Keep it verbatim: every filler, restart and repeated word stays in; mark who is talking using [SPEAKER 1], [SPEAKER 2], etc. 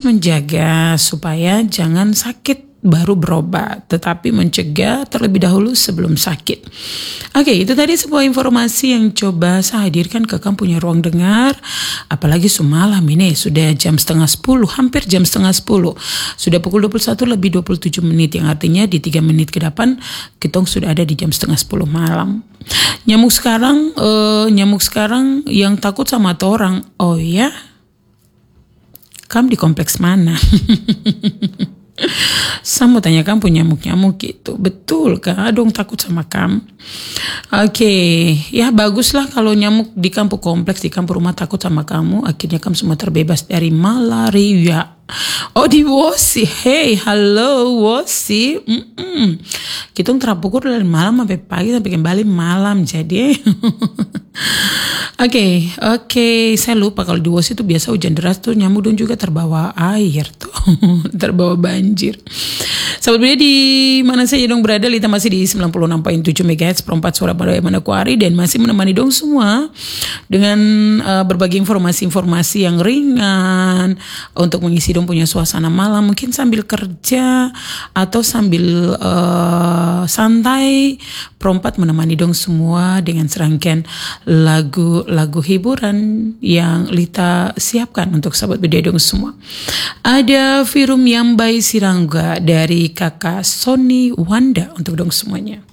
[SPEAKER 1] menjaga supaya jangan sakit baru berobat, tetapi mencegah terlebih dahulu sebelum sakit. Oke, itu tadi sebuah informasi yang coba saya hadirkan ke kamu punya ruang dengar. Apalagi semalam ini sudah jam setengah sepuluh, hampir jam setengah sepuluh. Sudah pukul dua puluh satu lebih dua puluh tujuh menit, yang artinya di tiga menit ke depan kita sudah ada di jam setengah sepuluh malam. Nyamuk sekarang, uh, nyamuk sekarang yang takut sama orang. Oh ya, kamu di kompleks mana? Saya mau tanya kamu punya nyamuk-nyamuk gitu. Betul kah dong takut sama kamu? Oke, okay. Ya baguslah kalau nyamuk di kampung kompleks, di kampung rumah takut sama kamu. Akhirnya kamu semua terbebas dari malaria. Oh di Wosi, hey halo Wosi. Mm-mm. Kita terpukul dari malam sampai pagi sampai kembali malam jadi. Oke, oke, okay. Saya lupa kalau di Wosi itu biasa hujan deras tuh nyamuk dan juga terbawa air tuh, terbawa banjir. Sahabat Budia di mana saja dong berada, Lita masih di sembilan puluh enam koma tujuh megahertz perempat Surabaya Manokwari dan masih menemani dong semua dengan uh, berbagi informasi-informasi yang ringan untuk mengisi dong punya suasana malam, mungkin sambil kerja atau sambil uh, santai. Perempat menemani dong semua dengan serangkaian lagu-lagu hiburan yang Lita siapkan untuk sahabat Budia dong semua. Ada Virum Yambai Sirangga dari kakak Sony Wanda untuk dong semuanya.